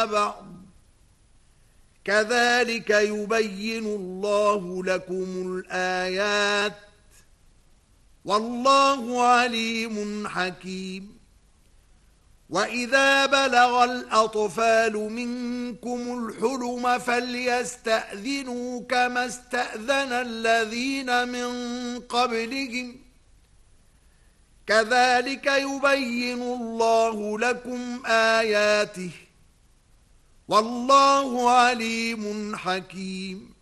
مع بعض كذلك يبين الله لكم الآيات والله عليم حكيم وإذا بلغ الأطفال منكم الحلم فليستأذنوا كما استأذن الذين من قبلهم كذلك يبين الله لكم آياته والله عليم حكيم